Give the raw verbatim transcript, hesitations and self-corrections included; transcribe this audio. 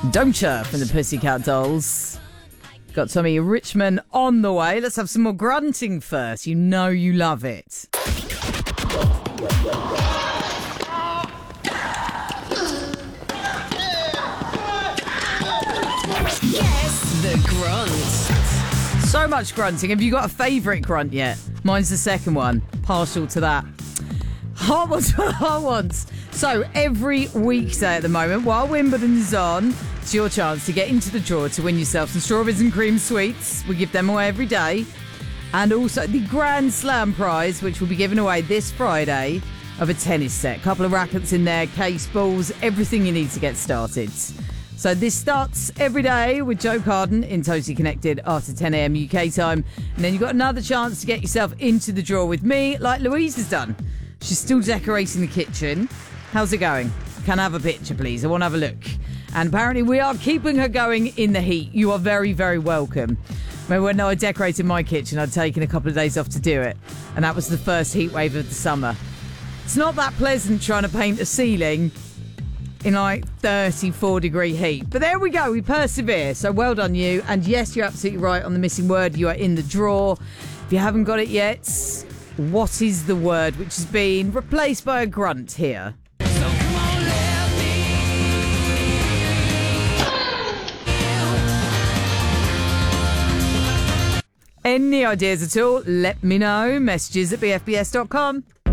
Don't Ya from the Pussycat Dolls. Got Tommy Richmond on the way. Let's have some more grunting first. You know you love it. Yes, the grunt. So much grunting. Have you got a favourite grunt yet? Mine's the second one. Partial to that. Hot ones for the hot ones. So every weekday at the moment, while Wimbledon is on, it's your chance to get into the draw to win yourself some strawberries and cream sweets. We give them away every day. And also the Grand Slam prize, which will be given away this Friday, of a tennis set. Couple of rackets in there, case balls, everything you need to get started. So this starts every day with Joe Carden in Totally Connected after ten a.m. U K time. And then you've got another chance to get yourself into the draw with me, like Louise has done. She's still decorating the kitchen. How's it going? Can I have a picture, please? I want to have a look. And apparently we are keeping her going in the heat. You are very, very welcome. Remember when I decorated my kitchen, I'd taken a couple of days off to do it. And that was the first heat wave of the summer. It's not that pleasant trying to paint a ceiling in like thirty-four degree heat. But there we go. We persevere. So well done you. And yes, you're absolutely right on the missing word. You are in the draw. If you haven't got it yet, what is the word which has been replaced by a grunt here? Any ideas at all? Let me know. Messages at b f b s dot com.